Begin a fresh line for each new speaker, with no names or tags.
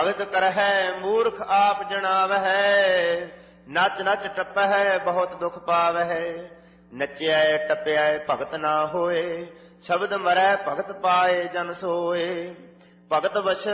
ਭਗਤ ਕਰਹਿ ਮੂਰਖ ਆਪ ਜਣਾਵਹਿ, ਨੱਚ ਨੱਚ ਟੱਪਹਿ ਬਹੁਤ ਦੁਖ ਪਾਵਹਿ। ਨੱਚਿਆ ਟੱਪਿਆ ਭਗਤ ਨਾ ਹੋਏ, ਸ਼ਬਦ ਮਰੈ ਭਗਤ ਪਾਏ ਜਨ ਸੋਏ। ਭਗਤ ਵਛ